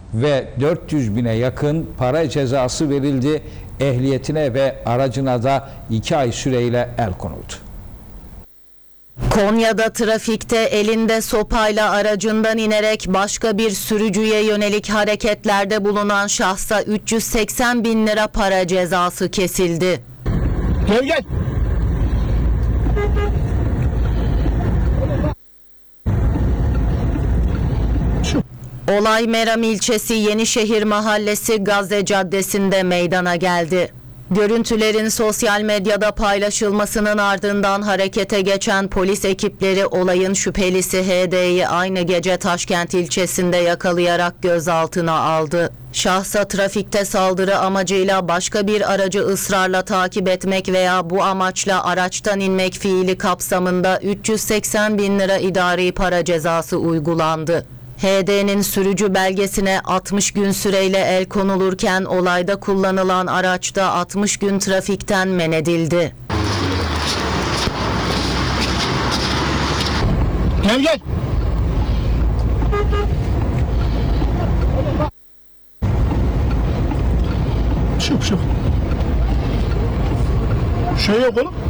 ve 400 bine yakın para cezası verildi. Ehliyetine ve aracına da 2 ay süreyle el konuldu. Konya'da trafikte elinde sopayla aracından inerek başka bir sürücüye yönelik hareketlerde bulunan şahsa 380 bin lira para cezası kesildi. Gel. Olay Meram ilçesi Yenişehir Mahallesi Gazze Caddesi'nde meydana geldi. Görüntülerin sosyal medyada paylaşılmasının ardından harekete geçen polis ekipleri olayın şüphelisi HD'yi aynı gece Taşkent ilçesinde yakalayarak gözaltına aldı. Şahsa trafikte saldırı amacıyla başka bir aracı ısrarla takip etmek veya bu amaçla araçtan inmek fiili kapsamında 380 bin lira idari para cezası uygulandı. HD'nin sürücü belgesine 60 gün süreyle el konulurken olayda kullanılan araçta 60 gün trafikten men edildi. Gel. Şu. Şey yok oğlum.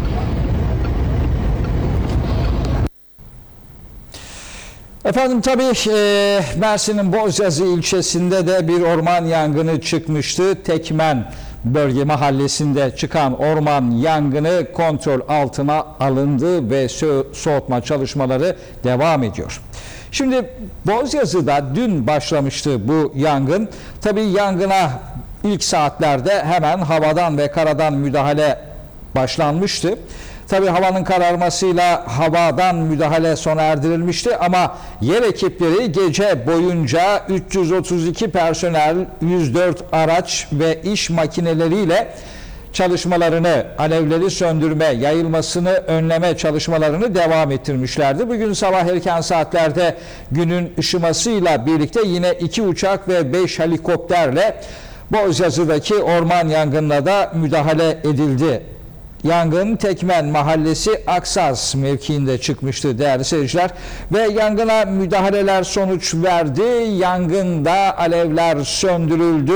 Efendim tabii Mersin'in Bozyazı ilçesinde de bir orman yangını çıkmıştı. Tekmen bölge mahallesinde çıkan orman yangını kontrol altına alındı ve soğutma çalışmaları devam ediyor. Şimdi Bozyazı'da dün başlamıştı bu yangın. Tabii yangına ilk saatlerde hemen havadan ve karadan müdahale başlanmıştı. Tabii havanın kararmasıyla havadan müdahale sona erdirilmişti ama yer ekipleri gece boyunca 332 personel, 104 araç ve iş makineleriyle çalışmalarını, alevleri söndürme, yayılmasını önleme çalışmalarını devam ettirmişlerdi. Bugün sabah erken saatlerde günün ışımasıyla birlikte yine 2 uçak ve 5 helikopterle Bozyazı'daki orman yangınına da müdahale edildi. Yangın Tekmen Mahallesi Aksaz mevkiinde çıkmıştı değerli seyirciler ve yangına müdahaleler sonuç verdi. Yangında alevler söndürüldü.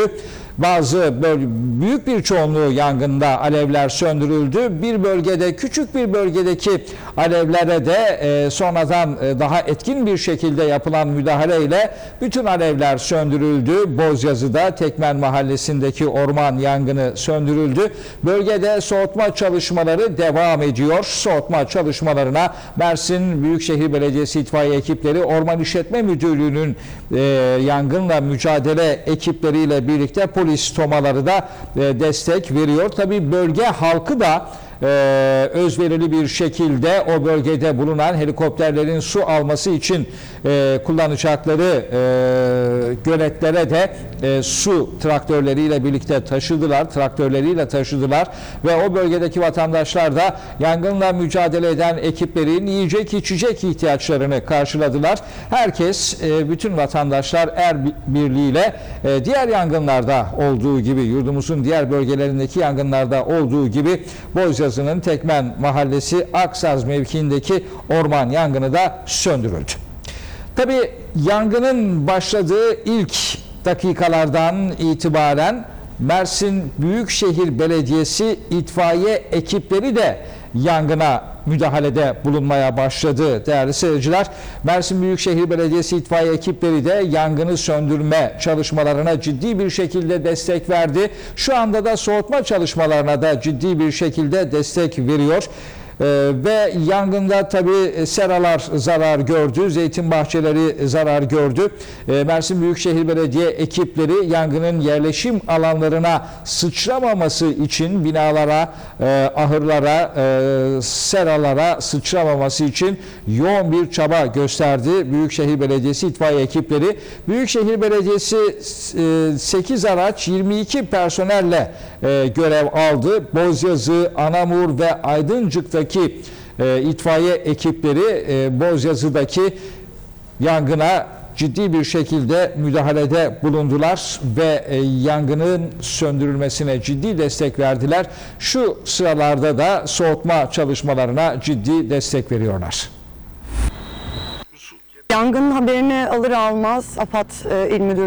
Büyük bir çoğunluğu yangında alevler söndürüldü. Bir bölgede, küçük bir bölgedeki alevlere de sonradan daha etkin bir şekilde yapılan müdahaleyle bütün alevler söndürüldü. Bozyazı'da Tekmen Mahallesi'ndeki orman yangını söndürüldü. Bölgede soğutma çalışmaları devam ediyor. Soğutma çalışmalarına Mersin Büyükşehir Belediyesi itfaiye ekipleri, Orman İşletme Müdürlüğü'nün yangınla mücadele ekipleriyle birlikte polis tomaları da destek veriyor. Tabii bölge halkı da özverili bir şekilde o bölgede bulunan helikopterlerin su alması için kullanacakları göletlere de su traktörleriyle birlikte taşıdılar ve o bölgedeki vatandaşlar da yangınla mücadele eden ekiplerin yiyecek içecek ihtiyaçlarını karşıladılar. Herkes, bütün vatandaşlar el birliğiyle diğer yangınlarda olduğu gibi, yurdumuzun diğer bölgelerindeki yangınlarda olduğu gibi Bozyazı'nın Tekmen Mahallesi Aksaz mevkiindeki orman yangını da söndürüldü. Tabii yangının başladığı ilk dakikalardan itibaren Mersin Büyükşehir Belediyesi itfaiye ekipleri de yangına müdahalede bulunmaya başladı değerli seyirciler. Mersin Büyükşehir Belediyesi itfaiye ekipleri de yangını söndürme çalışmalarına ciddi bir şekilde destek verdi. Şu anda da soğutma çalışmalarına da ciddi bir şekilde destek veriyor. Ve yangında tabii seralar zarar gördü, zeytin bahçeleri zarar gördü. Mersin Büyükşehir Belediye ekipleri yangının yerleşim alanlarına sıçramaması için binalara, ahırlara, seralara sıçramaması için yoğun bir çaba gösterdi. Büyükşehir Belediyesi itfaiye ekipleri. Büyükşehir Belediyesi 8 araç, 22 personelle görev aldı. Bozyazı, Anamur ve Aydıncık'taki itfaiye ekipleri Bozyazı'daki yangına ciddi bir şekilde müdahalede bulundular ve yangının söndürülmesine ciddi destek verdiler. Şu sıralarda da soğutma çalışmalarına ciddi destek veriyorlar. Yangının haberini alır almaz AFAD İl Müdürlüğü